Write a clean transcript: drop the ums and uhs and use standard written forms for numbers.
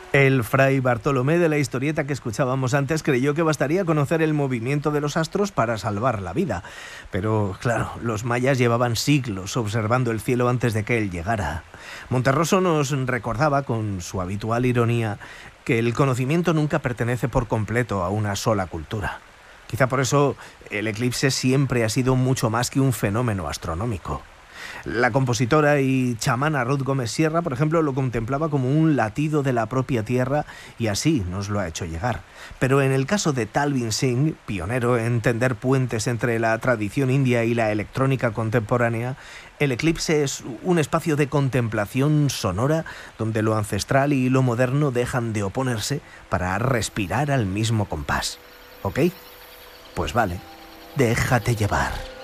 El fray Bartolomé de la historieta que escuchábamos antes creyó que bastaría conocer el movimiento de los astros para salvar la vida. Pero, claro, los mayas llevaban siglos observando el cielo antes de que él llegara. Monterroso nos recordaba, con su habitual ironía, que el conocimiento nunca pertenece por completo a una sola cultura. Quizá por eso el eclipse siempre ha sido mucho más que un fenómeno astronómico. La compositora y chamana Ruth Gómez Sierra, por ejemplo, lo contemplaba como un latido de la propia tierra y así nos lo ha hecho llegar. Pero en el caso de Talvin Singh, pionero en tender puentes entre la tradición india y la electrónica contemporánea, el eclipse es un espacio de contemplación sonora donde lo ancestral y lo moderno dejan de oponerse para respirar al mismo compás. ¿Ok? Pues vale, déjate llevar.